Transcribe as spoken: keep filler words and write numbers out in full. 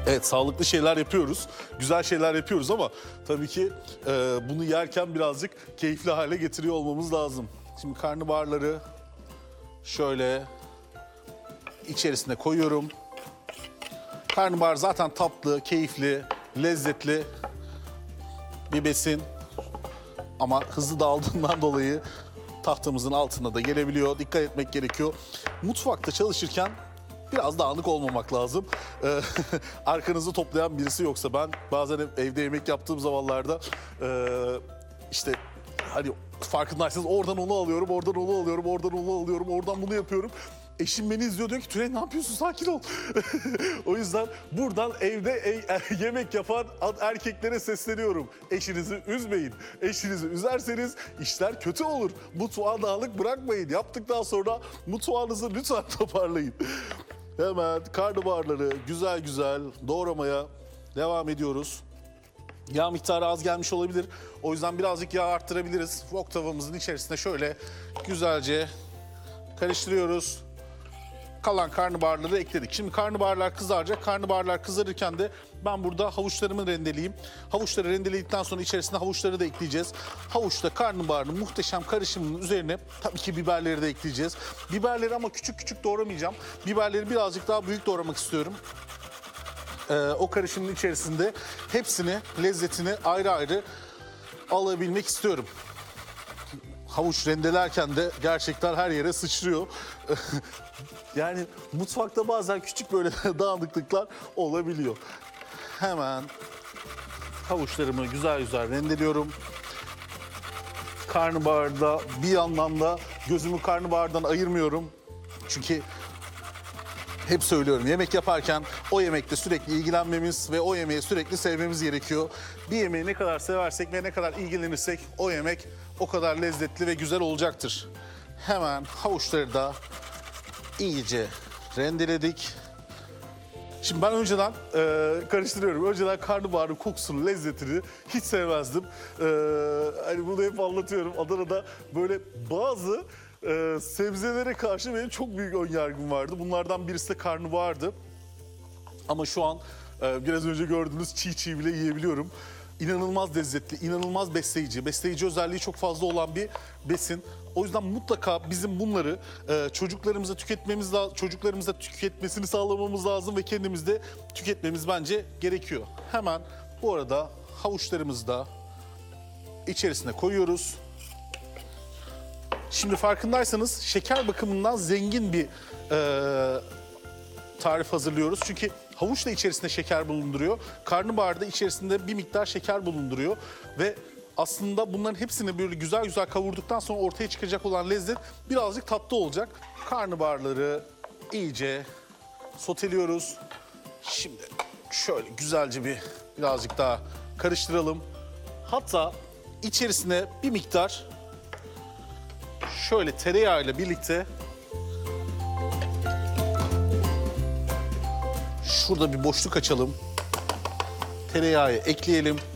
Evet, sağlıklı şeyler yapıyoruz, güzel şeyler yapıyoruz ama tabii ki e, bunu yerken birazcık keyifli hale getiriyor olmamız lazım. Şimdi karnabaharları şöyle içerisine koyuyorum. Karnabahar zaten tatlı, keyifli, lezzetli bir besin. Ama hızlı dağıldığından dolayı tahtamızın altına da gelebiliyor. Dikkat etmek gerekiyor. Mutfakta çalışırken biraz dağınık olmamak lazım. Ee, arkanızı toplayan birisi yoksa ben bazen evde yemek yaptığım zamanlarda e, işte hani farkındaysanız oradan onu alıyorum, oradan onu alıyorum, oradan onu alıyorum, oradan bunu yapıyorum. Eşim beni izliyor, diyor ki Tülay ne yapıyorsun, sakin ol. O yüzden buradan evde e yemek yapan erkeklere sesleniyorum. Eşinizi üzmeyin. Eşinizi üzerseniz işler kötü olur. Mutfağı dağınık bırakmayın. Yaptıktan sonra mutfağınızı lütfen toparlayın. Hemen karnabaharları güzel güzel doğramaya devam ediyoruz. Yağ miktarı az gelmiş olabilir. O yüzden birazcık yağ arttırabiliriz. Wok tavamızın içerisine şöyle güzelce karıştırıyoruz. Kalan karnabaharları ekledik. Şimdi karnabaharlar kızaracak. Karnabaharlar kızarırken de ben burada havuçlarımı rendeleyeyim. Havuçları rendeledikten sonra içerisine havuçları da ekleyeceğiz. Havuçla karnabaharın muhteşem karışımının üzerine tabii ki biberleri de ekleyeceğiz. Biberleri ama küçük küçük doğramayacağım. Biberleri birazcık daha büyük doğramak istiyorum. Ee, o karışımın içerisinde hepsini, lezzetini ayrı ayrı alabilmek istiyorum. Havuç rendelerken de gerçekten her yere sıçrıyor. Yani mutfakta bazen küçük böyle dağınıklıklar olabiliyor. Hemen havuçlarımı güzel güzel rendeliyorum. Karnabaharda bir yandan da gözümü karnabahardan ayırmıyorum. Çünkü hep söylüyorum, yemek yaparken o yemekte sürekli ilgilenmemiz ve o yemeği sürekli sevmemiz gerekiyor. Bir yemeği ne kadar seversek ve ne kadar ilgilenirsek o yemek o kadar lezzetli ve güzel olacaktır. Hemen havuçları da iyice rendeledik. Şimdi ben önceden e, karıştırıyorum. Önceden karnabaharın kokusunu, lezzetini hiç sevmezdim. E, hani bunu hep anlatıyorum. Adana'da böyle bazı e, sebzelere karşı benim çok büyük önyargım vardı. Bunlardan birisi de karnabahardı. Ama şu an e, biraz önce gördüğünüz çiğ çiğ bile yiyebiliyorum. İnanılmaz lezzetli, inanılmaz besleyici. Besleyici özelliği çok fazla olan bir besin. O yüzden mutlaka bizim bunları e, çocuklarımıza tüketmemiz lazım, çocuklarımıza tüketmesini sağlamamız lazım ve kendimiz de tüketmemiz bence gerekiyor. Hemen bu arada havuçlarımızı da içerisine koyuyoruz. Şimdi farkındaysanız şeker bakımından zengin bir e, tarif hazırlıyoruz. Çünkü havuç da içerisinde şeker bulunduruyor. Karnabahar da içerisinde bir miktar şeker bulunduruyor. Ve aslında bunların hepsini böyle güzel güzel kavurduktan sonra ortaya çıkacak olan lezzet birazcık tatlı olacak. Karnabaharları iyice soteliyoruz. Şimdi şöyle güzelce bir birazcık daha karıştıralım. Hatta içerisine bir miktar şöyle tereyağıyla birlikte şurada bir boşluk açalım. Tereyağı ekleyelim.